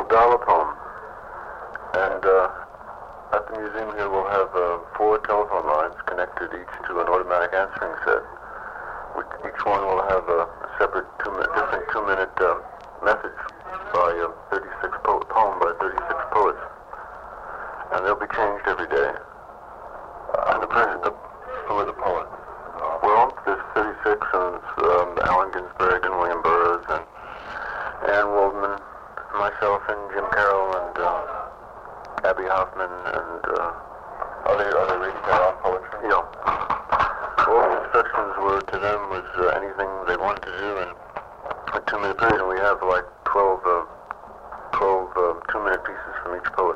dial a poem. And at the museum here we'll have 4 telephone lines connected each to an automatic answering set. Each one will have a separate different 2-minute message by 36 poem by 36 poets. And they'll be changed every day. And who are the poets? Well, there's 36, and Allen Ginsberg and William Burroughs and Anne Waldman, myself and Jim Carroll and Abby Hoffman and other reading their own poetry. Yeah. All the instructions were to them was anything they wanted to do in a 2-minute period, and we have like 12 2-minute pieces from each poet.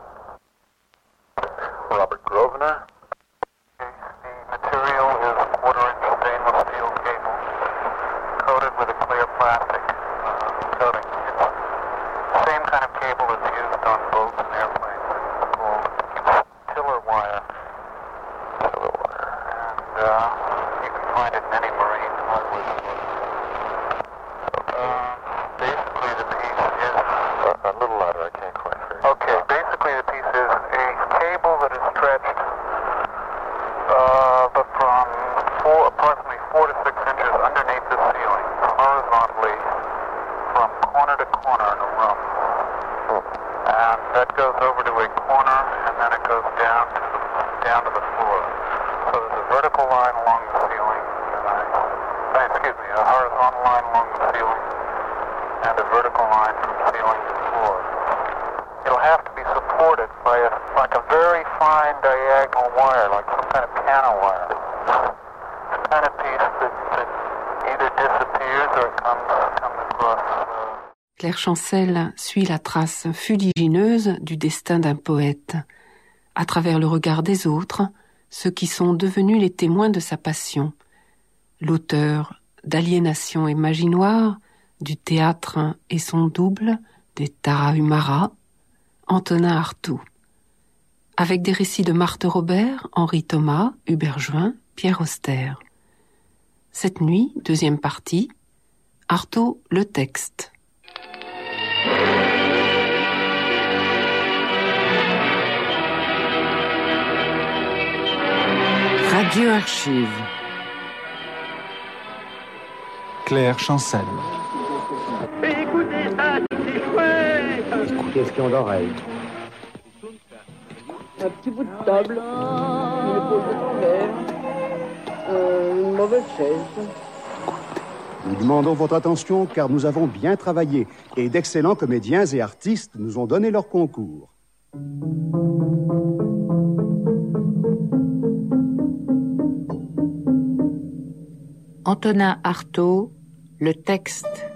Robert Grosvenor. The material is a 1/4-inch stainless steel cable coated with a clear plastic coating. It's the same kind of cable that's used on boats and airplanes. It's called tiller wire. Tiller wire. And you can find it in any marine hardware store. Basically the piece is... A little louder, I can't quite hear you. Okay, basically the piece is a cable that is stretched but from approximately 4 to 6 inches underneath the ceiling, horizontally from corner to corner in a room. And that goes over to a corner, and then it goes down to the floor. So there's a vertical line along the ceiling, a horizontal line along the ceiling, and a vertical line from ceiling to floor. It'll have to be supported by a very fine diagonal wire, like some kind of piano wire. It's the kind of piece that either disappears or comes across. Claire Chancel suit la trace fuligineuse du destin d'un poète, à travers le regard des autres, ceux qui sont devenus les témoins de sa passion. L'auteur d'Aliénation et Magie Noire, du Théâtre et son double, des Tarahumara, Antonin Artaud. Avec des récits de Marthe Robert, Henri Thomas, Hubert Join, Pierre Auster. Cette nuit, 2e partie, Artaud, le texte. Radio Archive. Claire Chancel. Écoutez ça, c'est chouette. Écoutez ce qu'ils ont d'oreille. Un petit bout de table, une épaule de verre, une mauvaise chaise. Nous demandons votre attention car nous avons bien travaillé et d'excellents comédiens et artistes nous ont donné leur concours. Antonin Artaud, le texte.